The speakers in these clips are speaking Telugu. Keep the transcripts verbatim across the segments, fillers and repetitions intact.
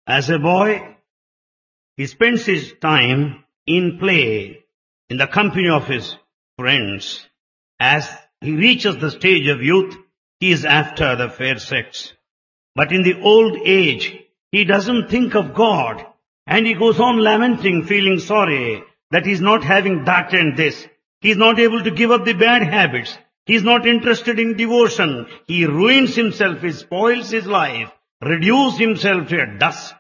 As a boy, he spends his time in play, in the company of his friends. As he reaches the stage of youth, he is after the fair sex. But in the old age, he doesn't think of God, and he goes on lamenting, feeling sorry that he is not having that and this. He is not able to give up the bad habits. He is not interested in devotion. He ruins himself, he spoils his life, reduces himself to a dust.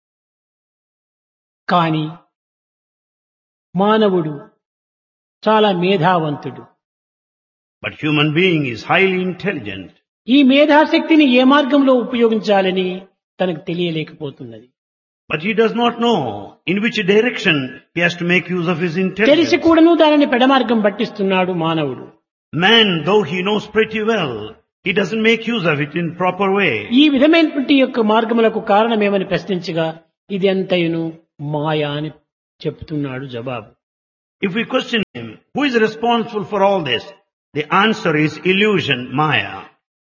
కానీ మానవుడు చాలా మేధావంతుడు. But human being is highly intelligent. ఈ మేధాశక్తిని ఏ మార్గంలో ఉపయోగించాలని తనకు తెలియలేకపోతున్నది. But he does not know in which direction he has to make use of his తెలిసి intelligence. కూడాను దానిని పెడమార్గం పట్టిస్తున్నాడు మానవుడు. Man, though he knows pretty well, he doesn't make use of it in proper way. ఈ విధమైనటువంటి యొక్క మార్గములకు కారణమేమని ప్రశ్నించగా ఇది అంతయును మాయా అని చెప్తున్నాడు జవాబు. If we question him, who is responsible for all this? The answer is illusion, Maya.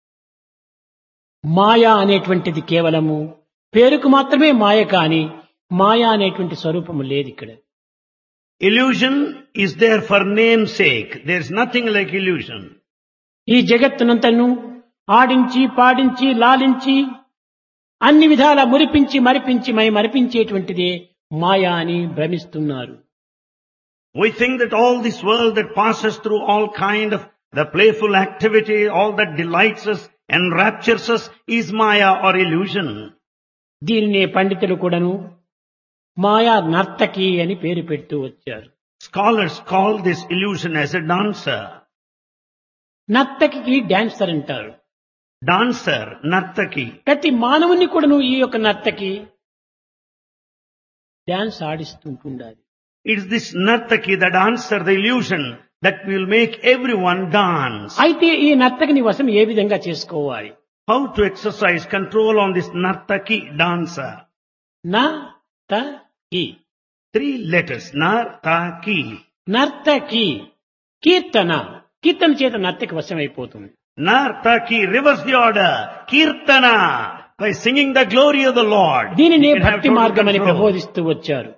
మాయా అనేటువంటిది కేవలము పేరుకు మాత్రమే మాయ, కాని మాయా అనేటువంటి స్వరూపము లేదు ఇక్కడ. Illusion is there for name's sake. There is nothing like illusion. ఈ జగత్తునంతను ఆడించి పాడించి లాలించి అన్ని విధాల మురిపించి మరిపించి మై మరిపించేటువంటిదే మాయా అని భ్రమిస్తున్నారు. We think that all this world that passes through all kind of the playful activity, all that delights us, enraptures us, is Maya or illusion. దీనినే పండితులు కూడాను మాయా నర్తకి అని పేరు పెడుతూ వచ్చారు. Scholars call this illusion as a dancer. నర్తకి dancer అంటారు. Dancer, nartaki. ప్రతి మానవుని కూడాను ఈ యొక్క నర్తకి dance ఆడిస్తుంటుండాలి. It is this nartaki, the dancer, the illusion that will make everyone dance. అయితే ఈ నర్తకిని వశం ఏ విధంగా చేసుకోవాలి? How to exercise control on this nartaki dancer? నర్తకి Three letters, nartaki. నర్తకి కీర్తన కీర్తన చేత నర్తకి వశమైపోతుంది. Nartaki, reverse the order. Kirtana, by singing the glory of the Lord. దీనినే You can have భక్తి total మార్గమని control. ప్రబోధిస్తూ వచ్చారు.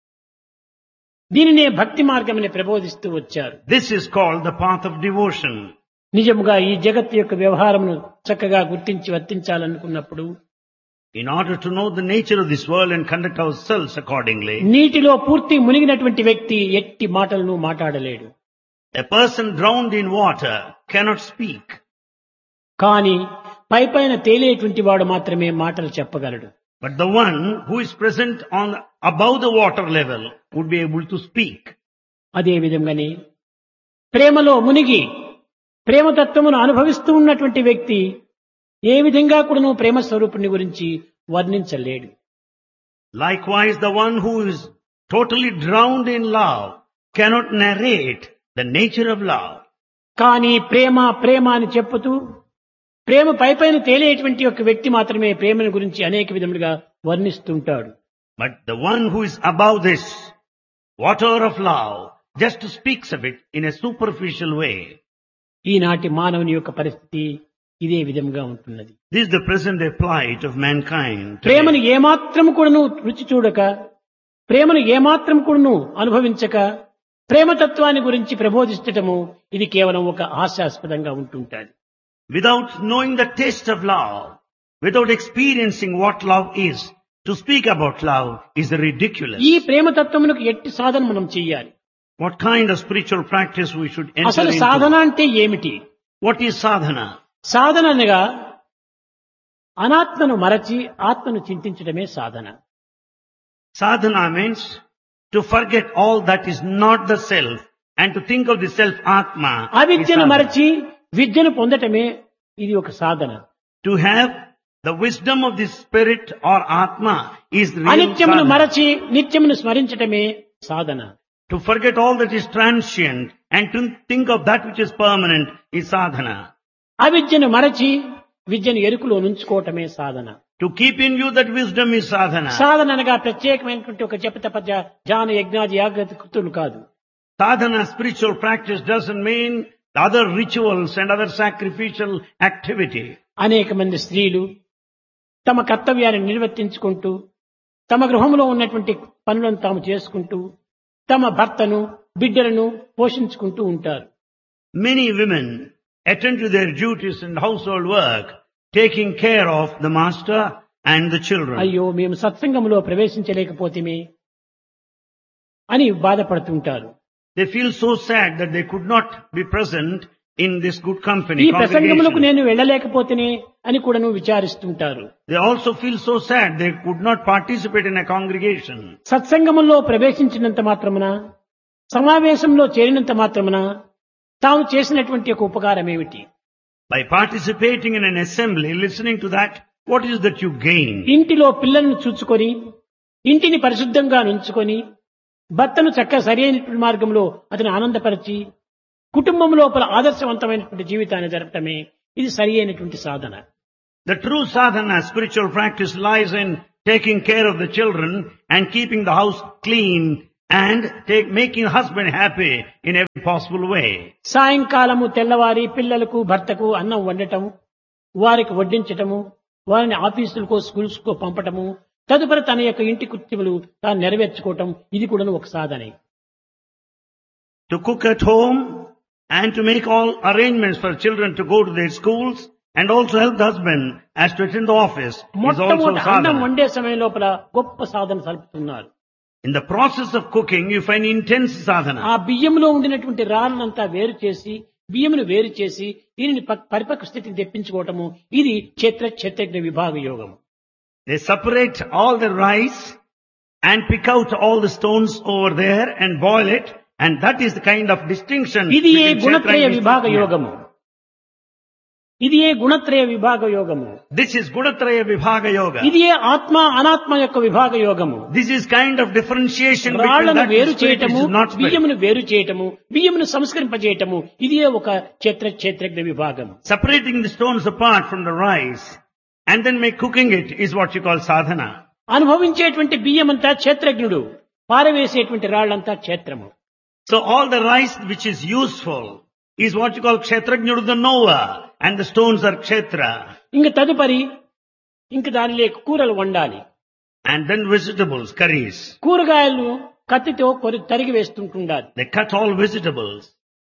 దీనినే భక్తి మార్గమని ప్రబోధిస్తూ వచ్చారు. This is called the path of devotion. నిజముగా ఈ జగత్తు యొక్క వ్యవహారమును చక్కగా గుర్తించి వర్తించాలనుకున్నప్పుడు In order to know the nature of this world and conduct ourselves accordingly, నీటిలో పూర్తి మునిగినటువంటి వ్యక్తి ఎట్టి మాటలను మాట్లాడలేడు. a person drowned in water cannot speak. కానీ పై పైన తేలేటువంటి వాడు మాత్రమే మాటలు చెప్పగలడు. But the one who is present on above the water level would be able to speak. అదే విధంగానే ప్రేమలో మునిగి ప్రేమతత్వమును అనుభవిస్తూ ఉన్నటువంటి వ్యక్తి ఏ విధంగా కూడాను ప్రేమ స్వరూపుని గురించి వర్ణించలేడు. Likewise, the one who is totally drowned in love cannot narrate the nature of love. కానీ ప్రేమ ప్రేమ అని చెప్పుతూ ప్రేమ పై పైన తేలేటువంటి ఒక వ్యక్తి మాత్రమే ప్రేమను గురించి అనేక విధములుగా వర్ణిస్తుంటాడు. But the one who is above this water of love just speaks of it in a superficial way. ఈనాటి మానవుని యొక్క పరిస్థితి ఇదే విధంగా ఉంటున్నది. This is the present day plight of mankind. ప్రేమను Today. ఏమాత్రం కూడాను రుచి చూడక, ప్రేమను ఏమాత్రం కూడాను అనుభవించక, ప్రేమతత్వాన్ని గురించి ప్రబోధించటము ఇది కేవలం ఒక హాస్యాస్పదంగా ఉంటుంటాది. Without knowing the taste of love, without experiencing what love is, to speak about love is ridiculous. ఈ ప్రేమతత్వమునకు ఎట్టి సాధన మనం చెయ్యాలి? What kind of spiritual practice we should enter అసలు సాధన into? అంటే ఏమిటి? What is sadhana? సాధన అనగా అనాత్మను మరచి ఆత్మను చింతించడమే సాధన. Sadhana means to forget all that is not the self and to think of the self Atma. is అవిద్యను sadhana. మరచి విద్యను పొందటమే ఇది ఒక సాధన. To have the wisdom of the spirit or Atma is real అనిత్యమును sadhana. మరచి నిత్యమును స్మరించటమే సాధన. To forget all that is transient and to think of that which is permanent is sadhana. అవిద్యను మరచి విద్యను ఎరుకులో నుంచుకోవటమే సాధన. To keep in view that wisdom is sadhana. సాధన అనగా ప్రత్యేకమైనటువంటి ఒక జపతప ధ్యాన యజ్ఞాది యాగతి కృతులు కాదు. Sadhana, spiritual practice, doesn't mean the other rituals and other sacrificial activity. అనేక మంది స్త్రీలు తమ కర్తవ్యాన్ని నిర్వర్తించుకుంటూ తమ గృహంలో ఉన్నటువంటి పనులను తాము చేసుకుంటూ తమ భర్తను బిడ్డలను పోషించుకుంటూ ఉంటారు. Many women attend to their duties and household work, taking care of the master and the children. అయ్యో మేము సత్సంగంలో ప్రవేశించలేకపోతేమే అని బాధపడుతుంటారు. They feel so sad that they could not be present in this good company. ఈ ప్రసంగములకు congregation. నేను వెళ్ళలేకపోతేనే అని కూడాను విచారిస్తుంటారు. They also feel so sad they could not participate in a congregation. సత్సంగములో ప్రవేశించినంత మాత్రమున సమావేశంలో చేరినంత మాత్రమున తాము చేసినటువంటి ఒక ఉపకారం ఏమిటి? By participating in an assembly, listening to that, what is that you gain? ఇంటిలో పిల్లలను చూచుకొని ఇంటిని పరిశుద్ధంగా ఉంచుకొని భర్తను చక్కగా సరైనటువంటి మార్గంలో అతను ఆనందపరిచి కుటుంబం లోపల ఆదర్శవంతమైనటువంటి జీవితాన్ని జరపటమే ఇది సరి అయినటువంటి సాధన. The true sadhana, spiritual practice, lies in taking care of the children and keeping the house clean and take, making husband happy in every possible way. సాయంకాలము తెల్లవారి పిల్లలకు భర్తకు అన్నం వండటము, వారికి వడ్డించటము, వారిని ఆఫీసులకు స్కూల్స్కు పంపటము, తదుపరి తన యొక్క ఇంటి కృత్యములు తాను నెరవేర్చుకోవటం ఇది కూడా ఒక సాధనే. To cook at home and to make all arrangements for children to go to their schools and also help the husband as to attend the office is also మొట్టమొదటి అన్నం sadhana. వండే సమయం లోపల గొప్ప సాధన సలుపుతున్నారు. In the process of cooking, you find intense sadhana. ఆ బియ్యంలో ఉండినటువంటి రాళ్ళనంతా వేరు చేసి బియ్యమును వేరు చేసి దీనిని ప- పరిపక్వ స్థితికి తెప్పించుకోవటము ఇది క్షేత్ర క్షేత్రజ్ఞ విభాగ యోగము. They separate all the rice and pick out all the stones over there and boil it, and that is the kind of distinction ఇది ఏ between గుణత్రయ Kshetra and విభాగ Vishnu. యోగము. ఇది ఏ గుణత్రయ విభాగ యోగము. This is Gunatraya Vibhaga Yoga. ఇది ఏ ఆత్మ అనాత్మ యొక్క విభాగ యోగము. This is kind of differentiation between రాళ్లను that వేరు spirit which చేయటము, is not spirit. బియ్యమును వేరు చేయటము, బియ్యమును సంస్కరింపజేయటము ఇది ఏ ఒక క్షేత్ర క్షేత్రజ్ఞ విభాగము. Separating the stones apart from the rice and then make cooking it is what you call sadhana. అనుభవించేటువంటి బియ్యమంతా క్షేత్రజ్ఞుడు, పారవేసేటువంటి రాళ్లంతా క్షేత్రము. So all the rice which is useful is what you call kshetrajñudu, the knower, and the stones are kshetra. ఇంక తదుపరి ఇంక దానిలో కూరలు వండాలి. And then vegetables, curries. కూరగాయలు కత్తితో కొరి తరిగి వేస్తుంటుండాలి. They cut all vegetables.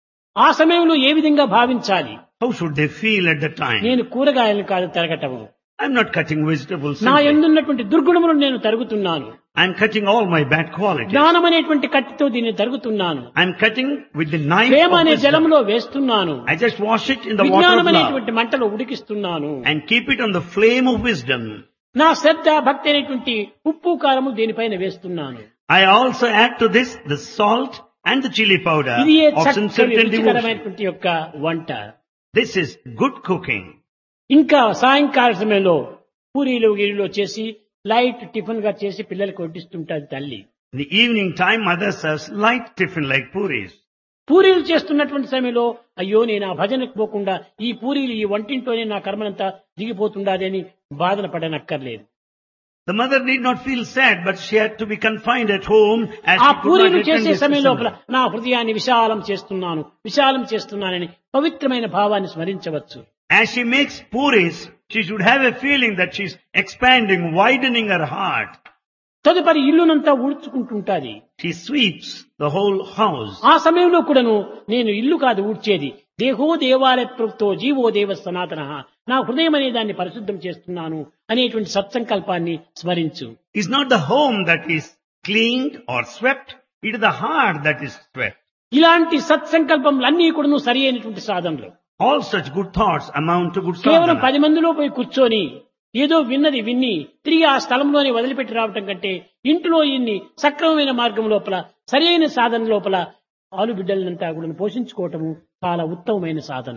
ఆ సమయంలో ఏ విధంగా భావించాలి? How should they feel at the time? నేను కూరగాయలను కాదు తరగటము, I'm not cutting vegetables నా simply. ఎందున్నటువంటి దుర్గుణములను నేను తరుగుతున్నాను. I'm cutting all my bad qualities. జ్ఞానం అనేటువంటి కత్తితో దీన్ని తరుగుతున్నాను. I'm cutting with the knife Prema of అనే wisdom. జలంలో వేస్తున్నాను. I just wash it in the water విజ్ఞానం of love అనేటువంటి మంటలో ఉడికిస్తున్నాను. and keep it on the flame of wisdom. నా శ్రద్ధ భక్తి అనేటువంటి ఉప్పు కారము దీనిపైన వేస్తున్నాను. I also add to this the salt and the chili powder ఇది ఏ of చక్కని sincerity and devotion. రుచికరమైనటువంటి యొక్క వంట. This is good cooking. ఇంకా సాయంకాల సమయంలో పూరీలు గీరీలు చేసి లైట్ టిఫిన్ గా చేసి పిల్లలకు వడ్డిస్తుంటారు తల్లి. In the evening time, mother serves light tiffin like puris. పూరీలు చేస్తున్నటువంటి సమయంలో అయ్యో నేను ఆ భజనకు పోకుండా ఈ పూరీలు ఈ వంటింట్లోనే నా కర్మనంతా దిగిపోతుండాలి అని బాధన పడనక్కర్లేదు. The mother need not feel sad, but she had to be confined at home as ఆ she could not పూరీలు attend చేసే this సమయం లోపల assembly. నా హృదయాన్ని విశాలం చేస్తున్నాను విశాలం చేస్తున్నానని పవిత్రమైన భావాన్ని స్మరించవచ్చు. As she makes puris, she should have a feeling that she's expanding, widening her heart. తదుపరి ఇల్లునంతా ఊడ్చుకుంటుంటాది. She sweeps the whole house. ఆ సమయంలో కూడాను నేను ఇల్లు కాదు ఊడ్చేది, దేహో దేవాలయ ప్రోక్తో జీవో దేవ సనాతన, నా హృదయం అనే దాన్ని పరిశుద్ధం చేస్తున్నాను అనేటువంటి సత్సంకల్పాన్ని స్మరించు. It's not the home that is cleaned or swept, it is the heart that is swept. ఇలాంటి సత్సంకల్పములన్నీ కూడాను సరి అయినటువంటి సాధనలు. All such good thoughts amount to good కేవలం sadhana. పది మందిలో పోయి కూర్చొని ఏదో విన్నది విన్ని తిరిగి ఆ స్థలంలోనే వదిలిపెట్టి రావటం కంటే ఇంటిలో ఇన్ని సక్రమమైన మార్గం లోపల సరి అయిన సాధన లోపల ఆలు బిడ్డలనంతా కూడా పోషించుకోవటము చాలా ఉత్తమమైన సాధన.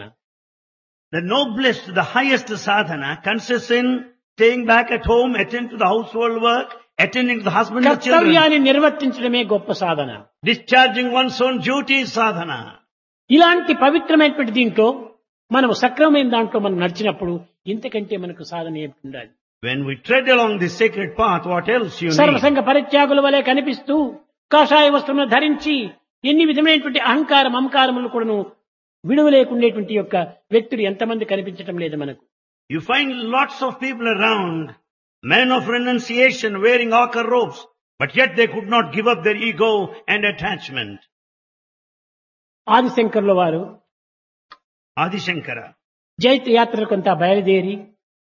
The noblest, the highest sadhana consists in staying back at home, attend to the household work, attending to the husband and children. కర్తవ్యాన్ని నిర్వర్తించడమే గొప్ప సాధన. Discharging one's own duty is sadhana. ఇలాంటి పవిత్రమైనటువంటి దీంట్లో మనం సక్రమమైన దాంట్లో మనం నడిచినప్పుడు ఇంతకంటే మనకు సాధన ఏమిటి ఉండాలి? When we tread along this sacred path, what else you need? సర్వసంగ పరిత్యాగుల వలె కనిపిస్తూ కాషాయ వస్త్రమును ధరించి ఎన్ని విధమైనటువంటి అహంకారం మమకారములు కూడాను విడువలేకుండేటువంటి యొక్క వ్యక్తులు ఎంతమంది కనిపించటం లేదు మనకు. You find lots of people around Men of renunciation wearing ochre robes, but yet they could not give up their ego and attachment. ఆదిశంకర్ల వారు Adi Shankara, జైత్ర యాత్ర కొంత బయలుదేరి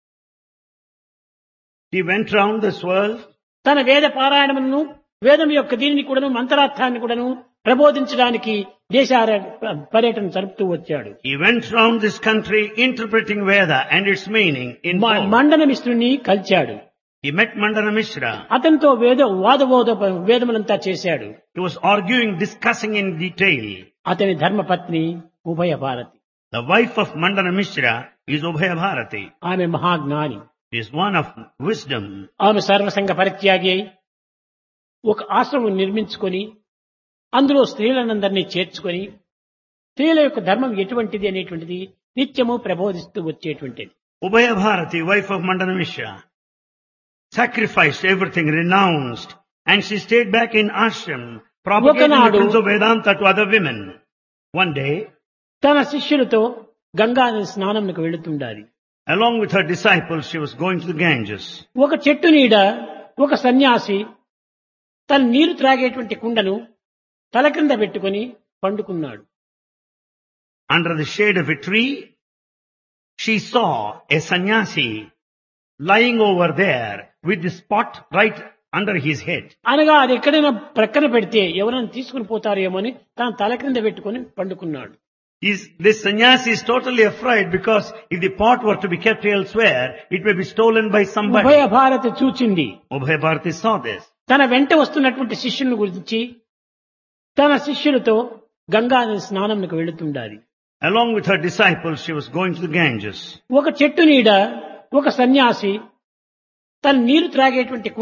he went round this world. తన వేద పారాయణమును వేదం యొక్క దీనిని కూడాను మంత్రార్థాన్ని కూడాను ప్రబోధించడానికి దేశాల పర్యటన జరుపుతూ వచ్చాడు. He went round this country interpreting Veda and its meaning in మ- full. Mandana మిశ్రుని కలిచాడు. He met Mandana Mishra. అతనితో వేద వాదబోధ వేదములంతా చేశాడు. He was arguing, discussing in detail. అతని ధర్మపత్ని ఉభయ Bharati. The wife of Mandana Mishra is Ubhaya Bharati. ఆమె మహాజ్ఞాని. She is one of wisdom. ఆమె సర్వసంగ పరిత్యాగి అయి ఒక ఆశ్రమం నిర్మించుకొని అందులో స్త్రీలనందరినీ చేర్చుకొని స్త్రీల యొక్క ధర్మం ఎటువంటిది అనేటువంటిది నిత్యము ప్రబోధిస్తూ వచ్చేటువంటిది. Ubhaya Bharati, wife of Mandana Mishra, sacrificed everything, renounced, and she stayed back in ashram, propagating the Okanadu- truths of Vedanta to other women. One day, తన శిష్యులతో గంగా నది స్నానంకు వెళుతుండాలి. along with her disciples, she was going to the Ganges. ఒక చెట్టు నీడ ఒక సన్యాసి తన నీరు త్రాగేటువంటి కుండను తల క్రింద పెట్టుకొని పండుకున్నాడు. Under the shade of a tree, she saw a sannyasi lying over there with the spot right under his head. అనగా అది ఎక్కడైనా ప్రక్కన పెడితే ఎవరైనా తీసుకుని పోతారేమో అని తన తల క్రింద పెట్టుకొని పండుకున్నాడు. Is, this sannyasi is totally afraid because if the pot were to be kept elsewhere, it may be stolen by somebody. ఉభయ భారతి చూచింది. Ubhaya Bharati saw this. తన వెంట వస్తున్నటువంటి శిష్యులను గురించి తన శిష్యులతో గంగా నది స్నానంకు వెళుతుండాలి. Along with her disciples, she was going to the Ganges. ఒక చెట్టు నీడ ఒక సన్యాసి తన నీరు త్రాగేటువంటి